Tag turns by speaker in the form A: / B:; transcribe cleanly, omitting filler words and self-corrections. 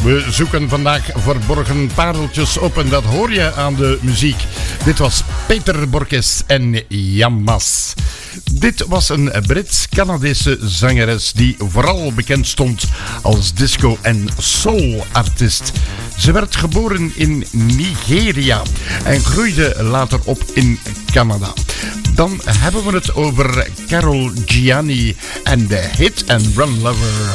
A: We zoeken vandaag verborgen pareltjes op en dat hoor je aan de muziek. Dit was Peter Borges en Yammas. Dit was een Brits-Canadese zangeres die vooral bekend stond als disco- en soul-artiest. Ze werd geboren in Nigeria en groeide later op in Canada. Dan hebben we het over Carol Gianni en de Hit and Run Lover.